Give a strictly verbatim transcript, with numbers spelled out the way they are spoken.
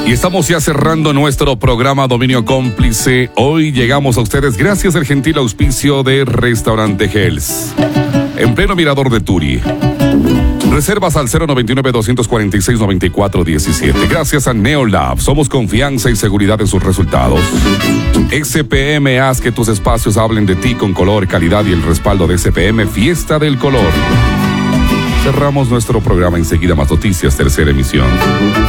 Y estamos ya cerrando nuestro programa Dominio Cómplice. Hoy llegamos a ustedes gracias al gentil auspicio de Restaurante Hells, en pleno Mirador de Turi. Reservas al cero noventa y nueve, doscientos cuarenta y seis, noventa y cuatro diecisiete. Gracias a Neolab, somos confianza y seguridad en sus resultados. S P M, haz que tus espacios hablen de ti con color, calidad y el respaldo de S P M, Fiesta del Color. Cerramos nuestro programa enseguida, más noticias, tercera emisión.